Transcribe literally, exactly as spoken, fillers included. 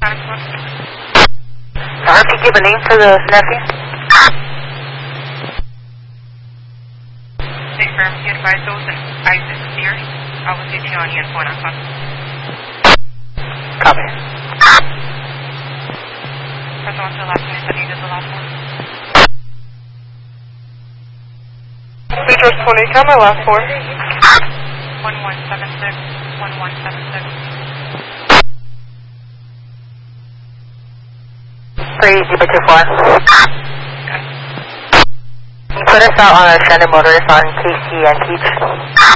Sorry, can you give a name for the nephew? State firm, you advise those in Isaac Sears. I will get you on the phone on phone. Copy. Press on to the last name, I need is the last one. Features twenty, count my last four. one one seven six, one one seven six. Three, Zebra two four. Okay. Put us out on a Shannon Motorist on K C and Peach.